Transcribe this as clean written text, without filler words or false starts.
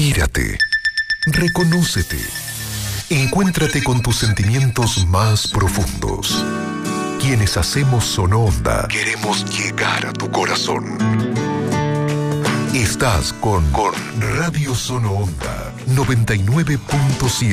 Mírate. Reconócete. Encuéntrate con tus sentimientos más profundos. Quienes hacemos Sonoonda queremos llegar a tu corazón. Estás con Radio Sonoonda 99.7.